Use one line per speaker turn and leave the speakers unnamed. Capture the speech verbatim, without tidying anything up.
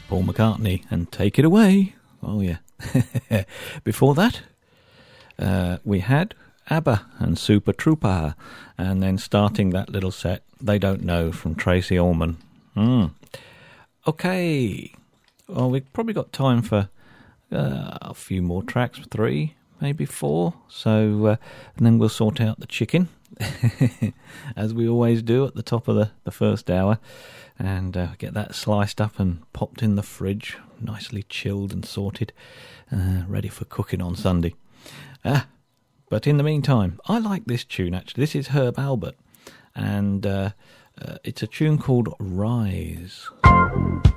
Paul McCartney and Take It Away. Oh, yeah. Before that, uh, we had ABBA and Super Trooper. And then starting that little set, They Don't Know from Tracy Ullman. Mm. Okay. Well, we've probably got time for uh, a few more tracks, three, maybe four. So, uh, and then we'll sort out the chicken, as we always do at the top of the, the first hour, and uh, get that sliced up and popped in the fridge, nicely chilled and sorted, uh, ready for cooking on Sunday. Ah, but in the meantime, I like this tune, actually. This is Herb Alpert, and uh, uh, it's a tune called Rise.